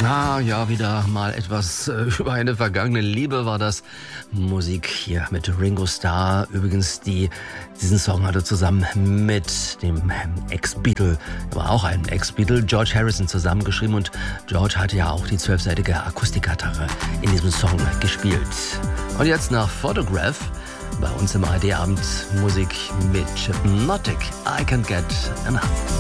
Ah, ja, wieder mal etwas über eine vergangene Liebe war das. Musik hier mit Ringo Starr. Übrigens, diesen Song hat er zusammen mit dem Ex-Beatle, aber auch einem Ex-Beatle, George Harrison, zusammengeschrieben. Und George hatte ja auch die 12-seitige Akustikgitarre in diesem Song gespielt. Und jetzt nach Photograph. Bei uns im ARD-Abend Musik mit Chip Notic. I Can't Get Enough.